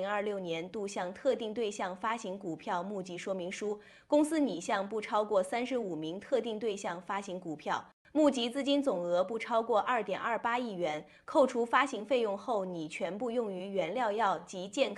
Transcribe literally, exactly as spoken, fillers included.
二六年度向特定对象发行股票募集说明书，公司拟向不超过三十五名特定对象发行股票，募集资金总额不超过二点二八亿元，扣除发行费用后拟全部用于原料药及健康